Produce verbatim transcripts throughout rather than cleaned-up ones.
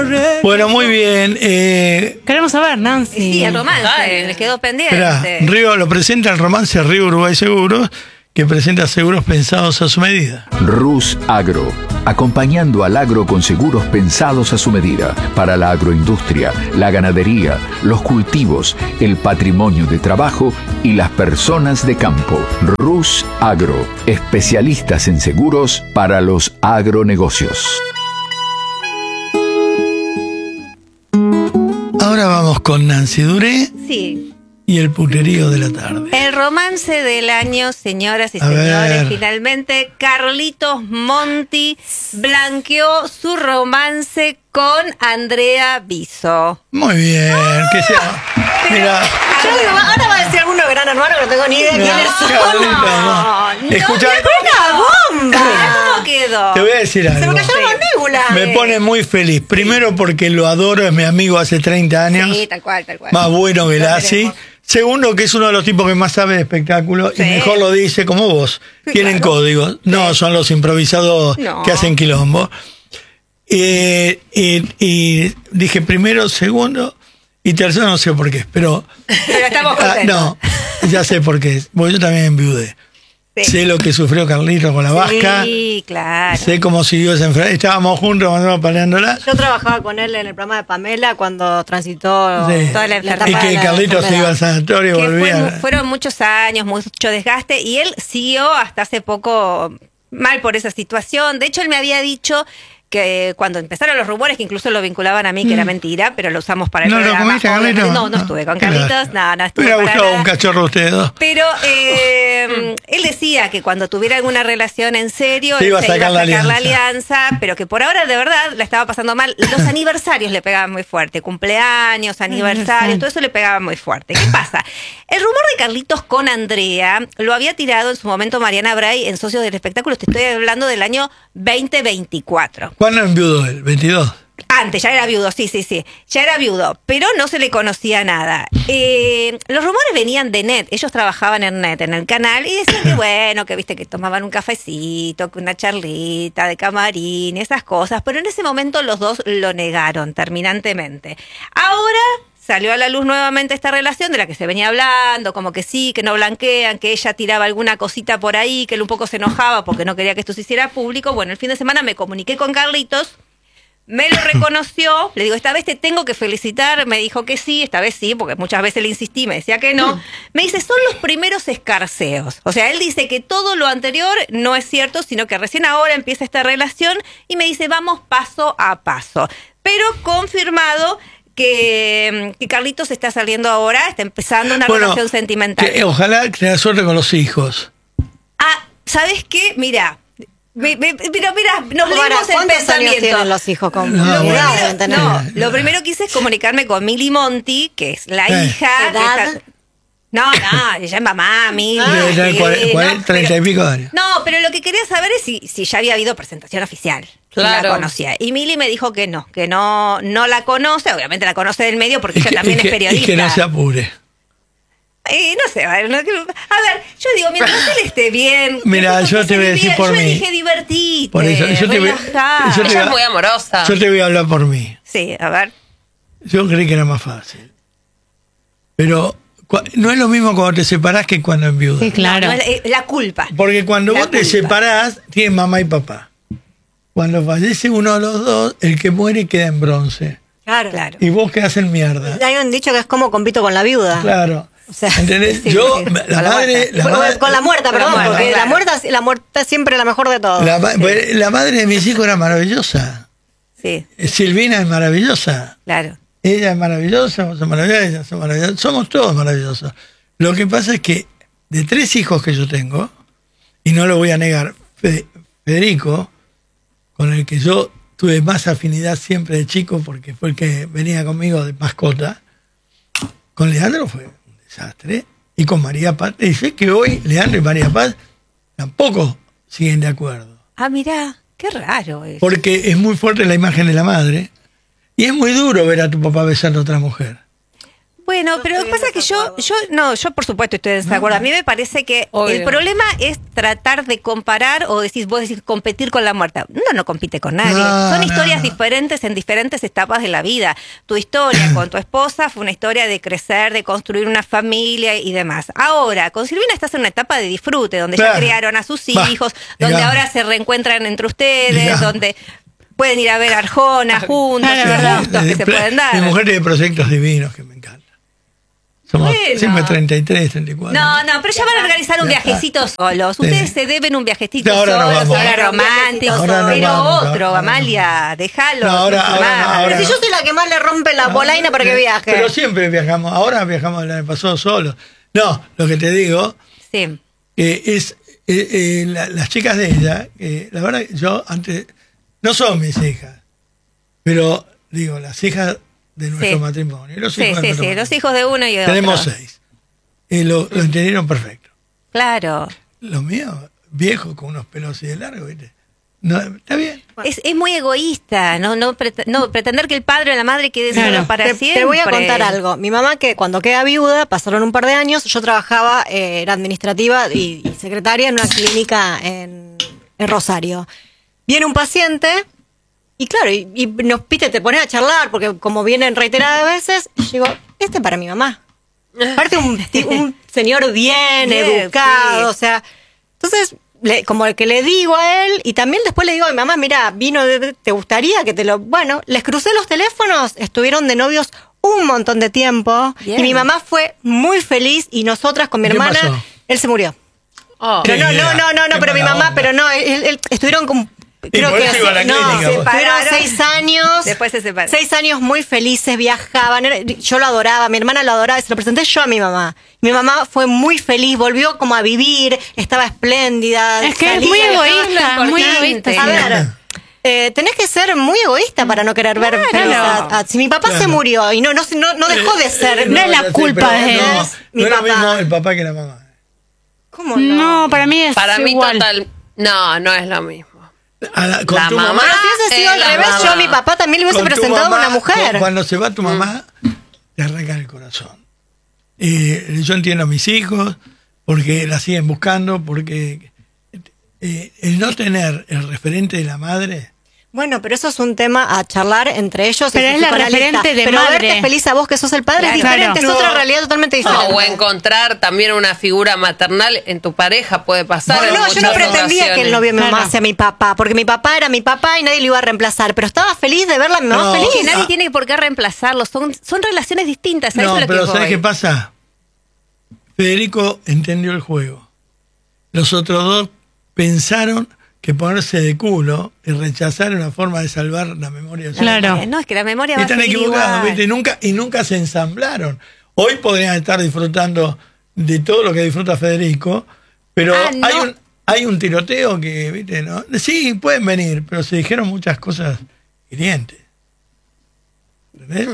Bueno, muy bien. Eh, Queremos saber, Nancy. Sí, el romance, Dale. les quedó pendiente. Esperá, Río lo presenta el romance Río Uruguay Seguros, que presenta seguros pensados a su medida. Rus Agro, acompañando al agro con seguros pensados a su medida, para la agroindustria, la ganadería, los cultivos, el patrimonio de trabajo y las personas de campo. Rus Agro, especialistas en seguros para los agronegocios. Ahora vamos con Nancy Duré Sí. y el puterío de la tarde. El romance del año, señoras y A señores, ver. finalmente Carlitos Monti blanqueó su romance con Andrea Biso. Muy bien, que sea. Mira, Yo digo, ahora va a decir alguno Gran Hermano que no tengo ni idea no, quiénes son. Carlito, no. No, Escucha, ¡Una bomba! ¿Cómo quedó? te voy a decir Se me algo. cayó la mandíbula. Me pone muy feliz. Primero porque lo adoro, es mi amigo hace treinta años. Sí, tal cual, tal cual. Más bueno que Lo Lassi. queremos. Segundo, que es uno de los tipos que más sabe de espectáculo Sí. y mejor lo dice como vos. Sí, Tienen claro. códigos. No son los improvisados No. que hacen quilombo. Eh, y, y dije primero, segundo y tercero, no sé por qué. Pero Pero estamos ah, contentos. no, ya sé por qué. Porque yo también enviudé. Sí. Sé lo que sufrió Carlito con la vasca. Sí, claro. Sé cómo siguió esa enfermedad. Estábamos juntos cuando estábamos peleándola. Yo trabajaba con él en el programa de Pamela cuando transitó Sí. toda la Y enfermedad. etapa que de la Carlitos se iba al enfermedad. sanatorio y Que fue volvía. mu- fueron muchos años, mucho desgaste, y él siguió hasta hace poco mal por esa situación. De hecho, él me había dicho que cuando empezaron los rumores, que incluso lo vinculaban a mí, que era mentira, pero lo usamos para el ¿No lo programa. comiste, obviamente. Carlitos? No, no estuve con qué Carlitos, lástima. no, no estuve Me hubiera para gustado nada. un cachorro ustedes dos. Pero eh, él decía que cuando tuviera alguna relación en serio, Se él iba a se sacar la alianza. alianza, pero que por ahora de verdad la estaba pasando mal. Los aniversarios le pegaban muy fuerte, cumpleaños, aniversarios, todo eso le pegaba muy fuerte. ¿Qué pasa? El rumor de Carlitos con Andrea lo había tirado en su momento Mariana Bray en Socios del Espectáculo. Te estoy hablando del año veinte veinticuatro. ¿Cuándo enviudó él? ¿veintidós? Antes, ya era viudo, sí, sí, sí. Ya era viudo, pero no se le conocía nada. Eh, los rumores venían de Net. Ellos trabajaban en Net, en el canal, y decían que bueno, que viste que tomaban un cafecito, que una charlita de camarín, esas cosas. Pero en ese momento los dos lo negaron terminantemente. Ahora salió a la luz nuevamente esta relación de la que se venía hablando, como que sí, que no blanquean, que ella tiraba alguna cosita por ahí, que él un poco se enojaba porque no quería que esto se hiciera público. Bueno, el fin de semana me comuniqué con Carlitos. Me lo reconoció, le digo, esta vez te tengo que felicitar, me dijo que sí, esta vez sí, porque muchas veces le insistí, me decía que no. Me dice, son los primeros escarceos. O sea, él dice que todo lo anterior no es cierto, sino que recién ahora empieza esta relación y me dice, vamos paso a paso. Pero confirmado que, que Carlitos está saliendo ahora, está empezando una Bueno, relación sentimental. que, ojalá que tenga suerte con los hijos. Ah, ¿sabes qué? Mira, me- me- mira, mira, nos Ahora, leímos el ¿cuántos años pensamiento. tienen los hijos con No, Lo bueno. cuidado deben tener. No, lo primero que hice es comunicarme con Mili Monti, que es la Eh. hija. que ¿Edad? está- No, no, ella es mamá, Mili. Debe tener sí, cuare- no, cuare- treinta pero- y pico de años. No, pero lo que quería saber es si, si ya había habido presentación oficial. Si Claro. la conocía. Y Mili me dijo que no, que no, no la conoce. Obviamente la conoce del medio porque Y ella que, también y que- es periodista. y que no se apure. Eh, no sé, a ver, no- a ver, yo digo, mientras él esté bien. Mira, que yo te voy a se decir divierta. por yo mí. dije divertirte, Por eso, yo te voy- relajá. yo te Ella voy es a- muy amorosa. Yo te voy a hablar por mí. Sí, a ver. Yo creí que era más fácil. Pero cua- no es lo mismo cuando te separás que cuando enviudas. Sí, claro. No, no, es la, la culpa. Porque cuando La vos te culpa. separás, tienes mamá y papá. Cuando fallece uno de los dos, el que muere queda en bronce. Claro. Claro. Y vos quedás en mierda. Hay un dicho que es como compito con la viuda. Claro. O sea, ¿Entendés? sí, Yo, sí. la Con la madre. muerta. La Con- madre- con la muerta, con la perdón, muerta, porque la claro. muerta, la muerta es siempre la mejor de todas. la, ma- pues, la madre de mis hijos era maravillosa. Sí, Silvina es maravillosa. claro. Ella es maravillosa, vos sos maravillosa, ella son maravillosos. Somos todos maravillosos. Lo que pasa es que de tres hijos que yo tengo, y no lo voy a negar, Fe- Federico, con el que yo tuve más afinidad siempre de chico, porque fue el que venía conmigo de mascota, con Leandro fue un desastre. Y con María Paz, y sé que hoy Leandro y María Paz tampoco siguen de acuerdo. Ah, mirá, qué raro es. Porque es muy fuerte la imagen de la madre. Y es muy duro ver a tu papá besando a otra mujer. Bueno, pero lo que pasa es que yo, yo, no, yo por supuesto estoy en desacuerdo. A mí me parece que Obvio. el problema es tratar de comparar o decís, vos decís competir con la muerte. Uno no compite con nadie. No, Son no, historias no. diferentes en diferentes etapas de la vida. Tu historia con tu esposa fue una historia de crecer, de construir una familia y demás. Ahora, con Silvina estás en una etapa de disfrute, donde Claro. ya criaron a sus Va, hijos, donde digamos. ahora se reencuentran entre ustedes, Digamos. donde pueden ir a ver Arjona juntos, Claro, los verdad. gustos que se pueden dar. Mi mujer tiene proyectos divinos que me encantan. Somos Bueno. siempre treinta y tres, treinta y cuatro. No, no, pero ya van a organizar un Ya. viajecito solos. Ustedes Sí. se deben un viajecito Ahora nos solos, vamos. ahora romántico, Ahora nos pero vamos, otro, ahora Amalia, déjalo. No, ahora- no, ahora no, más. ahora Pero si yo soy la que más le rompe la polaina para que viaje. Pero siempre viajamos. Ahora viajamos el año pasado solos. No, lo que te digo Sí. que es eh, eh, la- las chicas de ella, eh, la verdad yo antes, no son mis hijas, pero digo, las hijas de nuestro Sí. matrimonio. y Los Sí, hijos de sí, nuestro sí, los matrimonio. hijos de uno y de Tenemos otro. seis. Y lo, lo entendieron perfecto. Claro. Los míos, viejos con unos pelos así de largo, ¿viste? No, está bien. Es, es muy egoísta, no, no, prete- no pretender que el padre o la madre quede Claro. solo para Te, siempre. te voy a contar algo. Mi mamá, que cuando queda viuda, pasaron un par de años, yo trabajaba, eh, era administrativa y, y secretaria en una clínica en, en Rosario. Viene un paciente y claro, y, y nos pide, te pones a charlar, porque como vienen reiteradas veces, y yo digo, este es para mi mamá. Aparte un, ti- un señor bien, Bien, educado, sí. o sea, entonces, le- como el que le digo a él, y también después le digo a mi mamá, mira, vino, de- ¿te gustaría que te lo...? Bueno, les crucé los teléfonos, estuvieron de novios un montón de tiempo, Bien. y mi mamá fue muy feliz, y nosotras con mi ¿Qué hermana, pasó? él se murió. Oh. Pero no, Qué no, idea, no, no, no, qué pero mi mala mamá, onda. pero no, él- él- estuvieron con... Creo por que eso iba a la no, clínica, se vos. separaron Separaron. seis años. Después se separaron. Seis años muy felices, viajaban. era- Yo lo adoraba, mi hermana lo adoraba, y se lo presenté yo a mi mamá. Mi mamá fue muy feliz, volvió como a vivir, estaba espléndida. Es que es salía, muy estaba- egoísta, muy importante. egoísta. A sí. ver, eh, tenés que ser muy egoísta para no querer ver Claro. feliz a- a- Si mi papá Claro. se murió y no, no, no, no dejó de ser. no es la ya sé, culpa pero de él. No, Es mi no es lo papá. mismo el papá que la mamá. ¿Cómo no? No, para mí es Para mí igual. total, no, no es lo mismo. A la- con La tu mamá- mamá. Pero si hubiese sido Eh, al la revés, mamá. yo a mi papá también le hubiese con tu presentado a mamá, una mujer. cu- Cuando se va tu mamá, te arranca el corazón. Eh, yo entiendo a mis hijos porque la siguen buscando, porque eh, el no tener el referente de la madre. Bueno, pero eso es un tema a charlar entre ellos. y Pero su es la psicoanalista. referente de pero madre. verte feliz a vos que sos el padre Claro. es diferente, Claro. es otra No. realidad totalmente No, diferente. o encontrar también una figura maternal en tu pareja puede pasar. Bueno, en no, yo no muchas pretendía que el ocasiones. novio de mi mamá Claro. sea mi papá, porque mi papá era mi papá y nadie lo iba a reemplazar, pero estaba feliz de verla a mi mamá No. feliz. Que nadie Ah. tiene por qué reemplazarlo. Son, son relaciones distintas. A eso No, es lo pero que ¿sabes voy. qué pasa? Federico entendió el juego. Los otros dos pensaron que ponerse de culo y rechazar una forma de salvar la memoria de su Claro. Eh, No, es que la memoria Y va a están seguir equivocados, igual. ¿viste? Y nunca, y nunca se ensamblaron. Hoy podrían estar disfrutando de todo lo que disfruta Federico, pero Ah, no. hay un hay un tiroteo que, ¿viste? ¿No? Sí, pueden venir, pero se dijeron muchas cosas hirientes. ¿Entendés?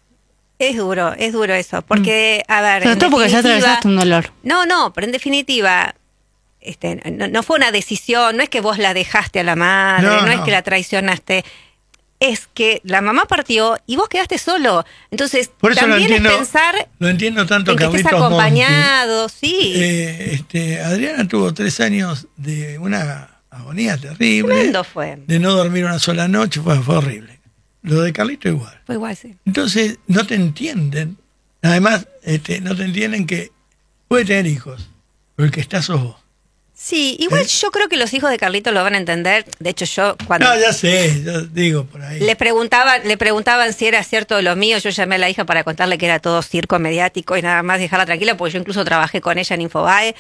Es duro, es duro eso. Porque, a ver. Sobre en todo porque ya definitiva- atravesaste un dolor. No, no, pero en definitiva, este, no, no fue una decisión, no es que vos la dejaste a la madre, No, no, es no. que la traicionaste, es que la mamá partió y vos quedaste solo. Entonces, Por eso lo también entiendo, es pensar lo entiendo tanto en que estés Carlitos Monti. acompañado, sí. Eh, este, Adriana tuvo tres años de una agonía terrible. Tremendo fue. De no dormir una sola noche, fue, fue horrible. Lo de Carlito igual. Fue igual, sí. Entonces, no te entienden. Además, este, no te entienden que puede tener hijos, pero el que está sos vos. Sí, igual ¿Eh? yo creo que los hijos de Carlito lo van a entender. De hecho, yo cuando No, ya sé, yo digo por ahí. le preguntaban, le preguntaban si era cierto lo mío, yo llamé a la hija para contarle que era todo circo mediático y nada más dejarla tranquila, porque yo incluso trabajé con ella en Infobae.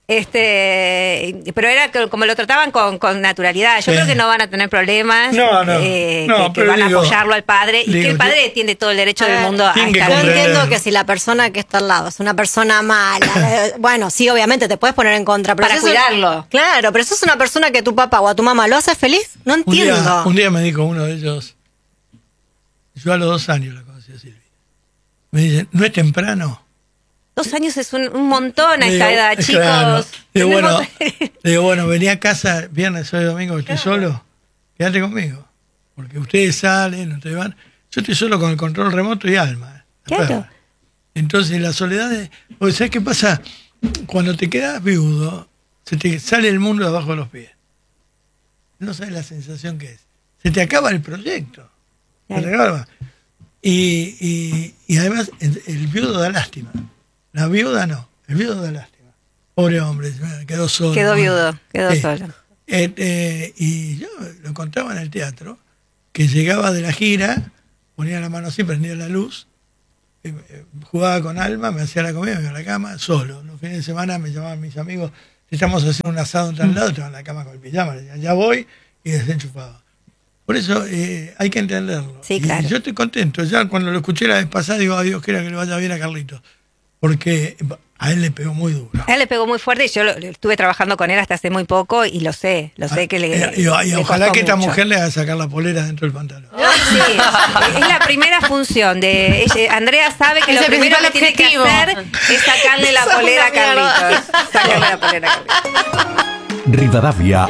Este, pero era que- como lo trataban con, con naturalidad. Yo Sí. creo que no van a tener problemas. No, no, eh, no, que, que pero van digo- a apoyarlo al padre y digo, que el padre yo- tiene todo el derecho A del ver, mundo a tienen que estar Yo comprender. entiendo que si la persona que está al lado es una persona mala, eh, bueno, sí, obviamente te puedes poner en contra, pero Para si eso- cuidarlo. Claro, pero eso es una persona que tu papá o a tu mamá lo hace feliz, no un, entiendo. día, un día me dijo uno de ellos, yo a los dos años la conocí a Silvia. Me dice, ¿no es temprano? Dos años es un, un montón a Le esta digo, edad, eh, chicos. claro. Le digo, bueno, Tenemos- le digo, bueno, vení a casa viernes, sábado y domingo, estoy solo, quédate conmigo. Porque ustedes salen, ustedes van. Yo estoy solo con el control remoto y Alma. la Claro. perra. Entonces la soledad de... O sea, ¿qué pasa? Cuando te quedas viudo, se te sale el mundo de abajo de los pies. No sabes la sensación que es. Se te acaba el proyecto. Se te acaba. Y, y, y además el, el viudo da lástima. La viuda no. El viudo da lástima. Pobre hombre, quedó solo. Quedó viudo, quedó eh, solo. Eh, eh, y yo lo contaba en el teatro, que llegaba de la gira, ponía la mano así, prendía la luz, eh, eh, jugaba con Alma, me hacía la comida, me iba a la cama, solo. Los fines de semana me llamaban mis amigos, estamos haciendo un asado en tal lado, estaba en la cama con el pijama, le decía, ya voy, y desenchufaba. Por eso eh, hay que entenderlo. Sí, claro. Y yo estoy contento. Ya cuando lo escuché la vez pasada, digo, adiós, quiera que le vaya bien a Carlitos. Porque a él le pegó muy duro. A él le pegó muy fuerte y yo lo, estuve trabajando con él hasta hace muy poco y lo sé, lo sé que le. Y, y, y le ojalá costó que esta mucho. mujer le haga sacar la polera dentro del pantalón. Sí, es la primera función de ella. Andrea sabe que Es lo el primero que principal tiene que objetivo. hacer es sacarle la Sos polera a una mierda. Carlitos. Sacarle la polera a Carlitos. Rivadavia.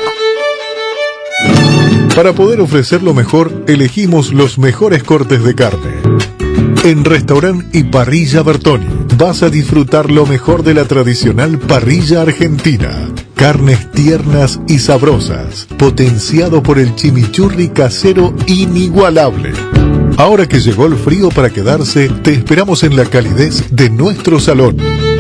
Para poder ofrecer lo mejor, elegimos los mejores cortes de carne. En Restaurant y Parrilla Bertoni vas a disfrutar lo mejor de la tradicional parrilla argentina. Carnes tiernas y sabrosas, potenciado por el chimichurri casero inigualable. Ahora que llegó el frío para quedarse, te esperamos en la calidez de nuestro salón.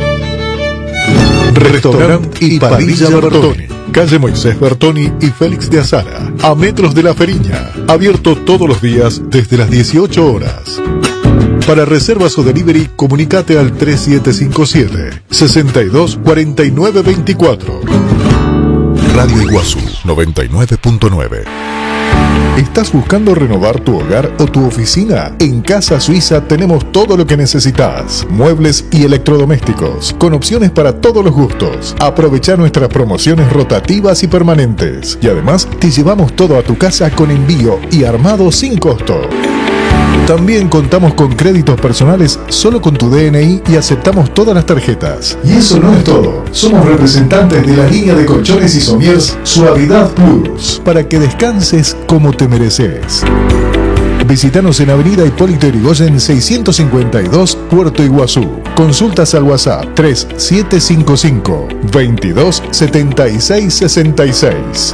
Restaurant y Parrilla Bertoni, calle Moisés Bertoni y Félix de Azara, a metros de La Feriña, abierto todos los días desde las dieciocho horas. Para reservas o delivery, comunicate al tres siete cinco siete, seis dos cuatro nueve dos cuatro. Radio Iguazú noventa y nueve punto nueve. ¿Estás buscando renovar tu hogar o tu oficina? En Casa Suiza tenemos todo lo que necesitas. Muebles y electrodomésticos, con opciones para todos los gustos. Aprovecha nuestras promociones rotativas y permanentes. Y además, te llevamos todo a tu casa con envío y armado sin costo. También contamos con créditos personales solo con tu D N I y aceptamos todas las tarjetas. Y eso no es todo. Somos representantes de la línea de colchones y somiers Suavidad Plus, para que descanses como te mereces. Visítanos en Avenida Hipólito Yrigoyen seiscientos cincuenta y dos, Puerto Iguazú. Consultas al WhatsApp tres siete cinco cinco, veintidós setenta y seis sesenta y seis.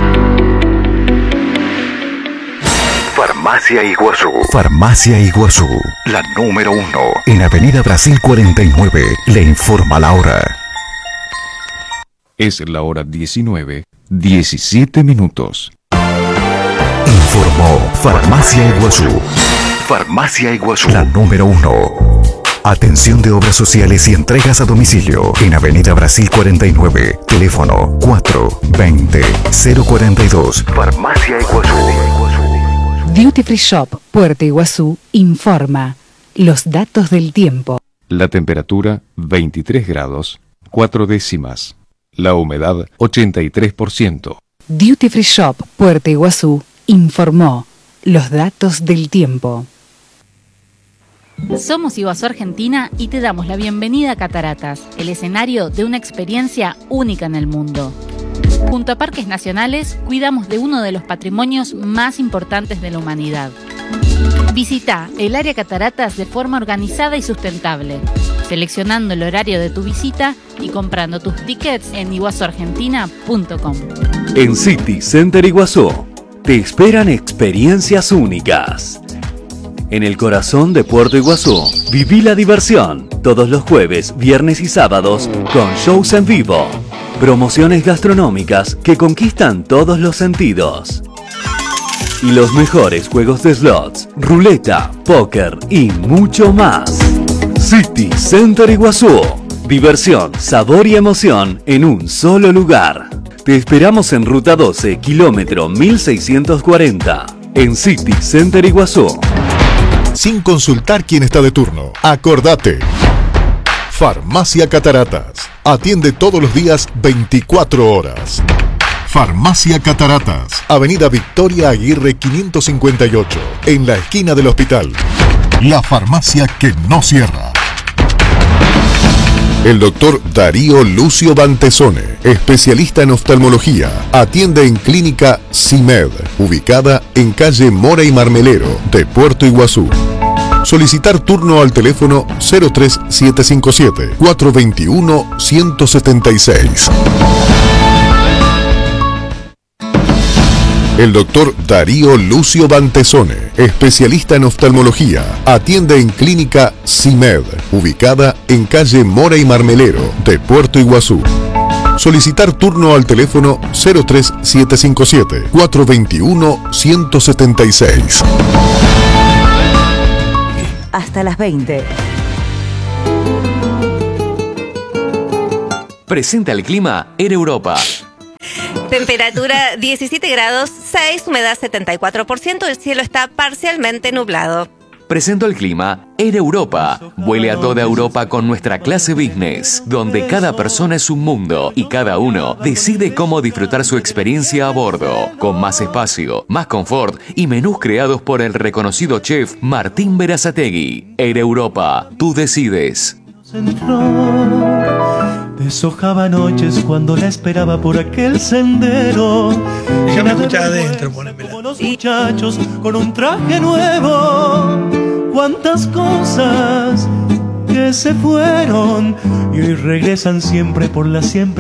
Farmacia Iguazú. Farmacia Iguazú, la número uno. En Avenida Brasil cuarenta y nueve, le informa la hora. Es la hora diecinueve, diecisiete minutos. Informó Farmacia Iguazú. Farmacia Iguazú, la número uno. Atención de obras sociales y entregas a domicilio. En Avenida Brasil cuarenta y nueve. Teléfono cuatro veinte cero cuarenta y dos. Farmacia Iguazú. Duty Free Shop Puerto Iguazú informa los datos del tiempo. La temperatura veintitrés grados, cuatro décimas. La humedad ochenta y tres por ciento. Duty Free Shop Puerto Iguazú informó los datos del tiempo. Somos Iguazú Argentina y te damos la bienvenida a Cataratas, el escenario de una experiencia única en el mundo. Junto a Parques Nacionales, cuidamos de uno de los patrimonios más importantes de la humanidad. Visita el área Cataratas de forma organizada y sustentable, seleccionando el horario de tu visita y comprando tus tickets en iguazú argentina punto com. En City Center Iguazú, te esperan experiencias únicas. En el corazón de Puerto Iguazú, viví la diversión todos los jueves, viernes y sábados con shows en vivo. Promociones gastronómicas que conquistan todos los sentidos. Y los mejores juegos de slots, ruleta, póker y mucho más. City Center Iguazú. Diversión, sabor y emoción en un solo lugar. Te esperamos en Ruta doce, kilómetro mil seiscientos cuarenta. En City Center Iguazú. Sin consultar quién está de turno. Acordate. Farmacia Cataratas. Atiende todos los días veinticuatro horas. Farmacia Cataratas. Avenida Victoria Aguirre quinientos cincuenta y ocho. En la esquina del hospital. La farmacia que no cierra. El doctor Darío Lucio Bantesone, especialista en oftalmología, atiende en Clínica CIMED, ubicada en calle Mora y Marmelero de Puerto Iguazú. Solicitar turno al teléfono cero tres siete cinco siete, cuatro dos uno, uno siete seis. El doctor Darío Lucio Bantesone, especialista en oftalmología, atiende en Clínica CIMED, ubicada en calle Mora y Marmelero de Puerto Iguazú. Solicitar turno al teléfono cero tres siete cinco siete, cuatro dos uno, uno siete seis. Hasta las veinte. Presenta el clima en Europa. Temperatura diecisiete grados seis, humedad setenta y cuatro por ciento, el cielo está parcialmente nublado. Presento el clima en Europa. Vuele a toda Europa con nuestra clase business, donde cada persona es un mundo y cada uno decide cómo disfrutar su experiencia a bordo, con más espacio, más confort y menús creados por el reconocido chef Martín Berazategui. En Europa, tú decides. Deshojaba noches cuando la esperaba por aquel sendero. Déjame escuchar adentro, ponémela. Como los muchachos con un traje nuevo. Cuántas cosas que se fueron y hoy regresan siempre por la siempre